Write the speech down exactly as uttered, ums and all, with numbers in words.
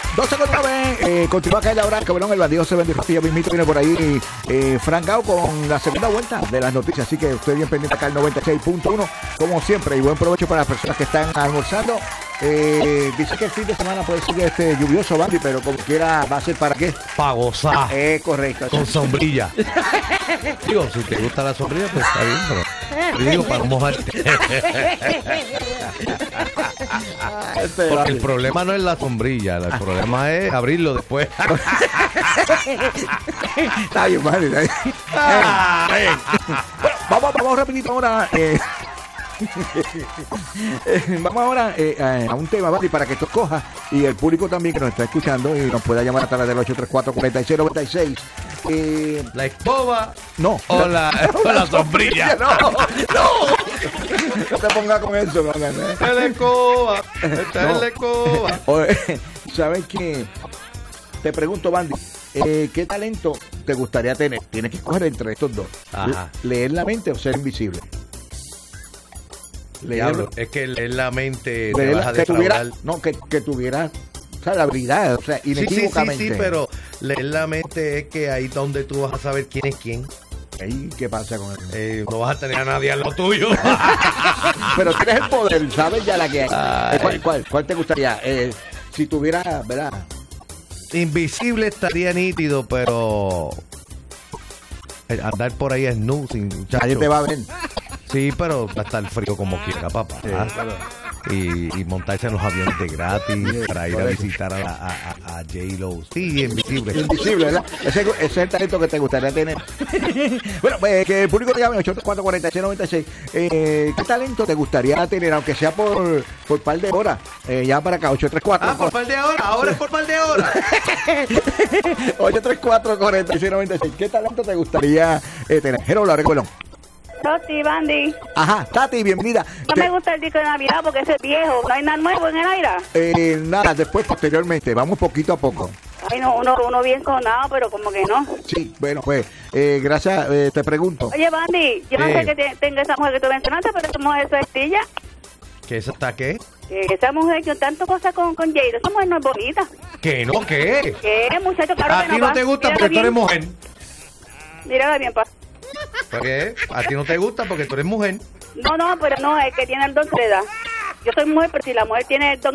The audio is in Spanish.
doce con nueve, eh, continúa acá en la hora, cabrón, el bandido se vende ya mismito, viene por ahí eh, Frank Gao con la segunda vuelta de las noticias, así que estoy bien pendiente acá al noventa y seis punto uno, como siempre, y buen provecho para las personas que están almorzando. Eh, dice que el fin de semana puede ser este lluvioso, Bandy, pero como quiera va a ser para qué. Para gozar. Eh, correcto. Con sombrilla. Digo, si te gusta la sombrilla, pues está bien, pero yo digo para mojarte. Porque el problema no es la sombrilla, el problema es abrirlo después. Está bien, Bandy. Está bien. Ah, eh. Bueno, vamos, vamos rapidito ahora. Eh. Vamos ahora eh, a un tema, Bandy, para que esto coja y el público también que nos está escuchando y nos pueda llamar a través del ocho tres cuatro, cuatro seis nueve seis. Eh, ¿La escoba? No. ¿O la, o la sombrilla? No, no. No te pongas con eso, no, no, no. Es la escoba. Esta No. es la escoba. Oye, ¿sabes qué? Te pregunto, Bandy, eh, ¿qué talento te gustaría tener? Tienes que escoger entre estos dos. Ajá. Leer la mente o ser invisible. Diablo, es que leer la mente te Leer vas la- a que tuviera, defraudar. no, que, que tuviera, o sea, la habilidad, o sea, Sí, sí, sí, inequívocamente. sí, pero leer la mente es que ahí donde tú vas a saber quién es quién. Ey, ¿qué pasa con eso? Eh, no vas a tener a nadie al lado tuyo. Pero tienes el poder, ¿sabes ya la que hay? Ay. Eh, ¿Cuál, cuál, cuál te gustaría? Eh, si tuviera, ¿verdad? Invisible estaría nítido, pero eh, andar por ahí es nu sin muchacho. Nadie te va a ver. Sí, pero va a estar frío como quiera, papá. Sí, Ah, claro. y, y montarse en los aviones de gratis Sí, para ir a correcto. visitar a, la- a, a, a J-Lo. Sí, invisible. Invisible, ¿verdad? Ese, ese es el talento que te gustaría tener. Bueno, pues que el público te llame ocho tres cuatro, cuatro seis nueve seis. Eh, ¿Qué talento te gustaría tener, aunque sea por por par de horas? Eh, ya para acá, ocho tres cuatro. Ah, por par de horas, ahora es por par de horas. ocho tres cuatro, cuatro seis nueve seis. ¿Qué talento te gustaría eh, tener? Jero, la recuerdo. Toti, Bandy. Ajá, Tati, bienvenida. No me gusta el disco de Navidad porque ese es viejo. No hay nada nuevo en el aire. Eh, nada, después, posteriormente, vamos poquito a poco. Ay, no, uno, uno bien sonado, pero como que no. Sí, bueno, pues, eh, gracias, eh, te pregunto. Oye, Bandy, yo no Eh. sé que te- tenga esa mujer que tú mencionaste, pero esa mujer es estilla. ¿Qué es hasta qué? Que esa mujer que tanto cosa con, con Jade, esa mujer no es bonita. ¿Qué no? ¿Qué? ¿Qué, muchacho? Claro A que ti no va. te gusta Mírala porque tú eres bien. mujer. Mírala bien, pa. ¿Por qué? A ti no te gusta porque tú eres mujer. No, no, pero no, es que tiene el don de edad. Yo soy mujer, pero si la mujer tiene el don